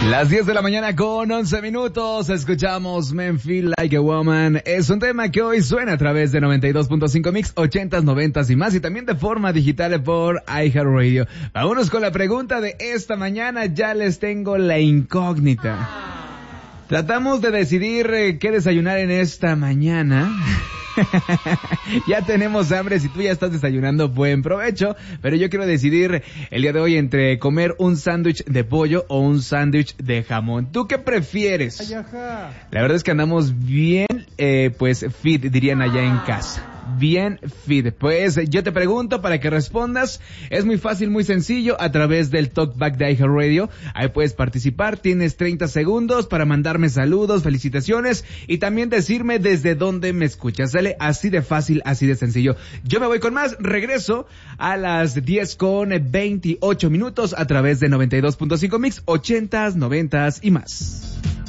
Las 10 de la mañana con 11 minutos, escuchamos Men Feel Like a Woman. Es un tema que hoy suena a través de 92.5 Mix, 80s, 90s y más, y también de forma digital por iHeartRadio. Vámonos con la pregunta de esta mañana, ya les tengo la incógnita. Tratamos de decidir qué desayunar en esta mañana. Ya tenemos hambre, si tú ya estás desayunando, buen provecho, pero yo quiero decidir el día de hoy entre comer un sándwich de pollo o un sándwich de jamón. ¿Tú qué prefieres? La verdad es que andamos bien, pues fit, dirían allá en casa. Bien fit. Pues yo te pregunto para que respondas. Es muy fácil, muy sencillo, a través del Talkback de iHeartRadio. Ahí puedes participar, tienes 30 segundos para mandarme saludos, felicitaciones y también decirme desde dónde me escuchas. Sale así de fácil, así de sencillo. Yo me voy con más, regreso a las 10:28 minutos a través de 92.5 Mix, 80s, 90s y más.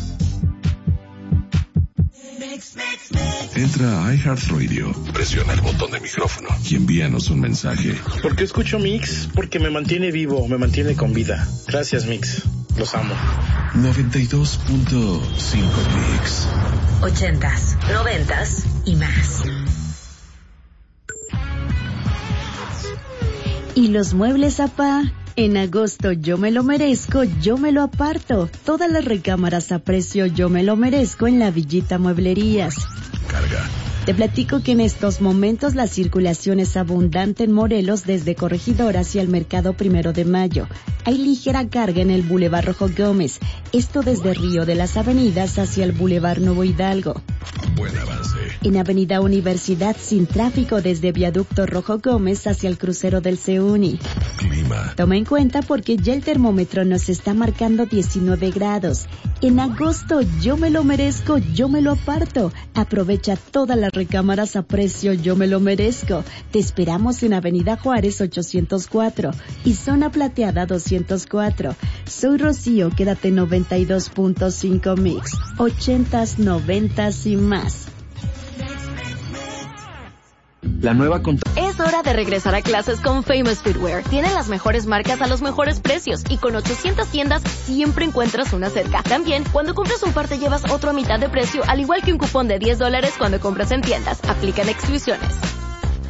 Entra a iHeartRadio, presiona el botón de micrófono y envíanos un mensaje. ¿Por qué escucho Mix? Porque me mantiene vivo, me mantiene con vida. Gracias, Mix. Los amo. 92.5 Mix. 80s, 90s y más. ¿Y los muebles, apá? En agosto yo me lo merezco, yo me lo aparto. Todas las recámaras a precio yo me lo merezco en la Villita Mueblerías. Carga. Te platico que en estos momentos la circulación es abundante en Morelos desde Corregidor hacia el Mercado 1 de Mayo. Hay ligera carga en el Boulevard Rojo Gómez, esto desde Río de las Avenidas hacia el Boulevard Nuevo Hidalgo. Buen avance. En Avenida Universidad sin tráfico desde Viaducto Rojo Gómez hacia el crucero del CEUNI. Clima. Toma en cuenta porque ya el termómetro nos está marcando 19 grados. En agosto yo me lo merezco, yo me lo aparto. Aprovecha todas las recámaras a precio yo me lo merezco. Te esperamos en Avenida Juárez 804 y Zona Plateada 204. Soy Rocío, quédate en 92.5 Mix, 80s, 90s y más. La nueva Es hora de regresar a clases con Famous Footwear. Tienen las mejores marcas a los mejores precios y con 800 tiendas siempre encuentras una cerca. También, cuando compras un par te llevas otro a mitad de precio, al igual que un cupón de $10 cuando compras en tiendas. Aplican exclusiones.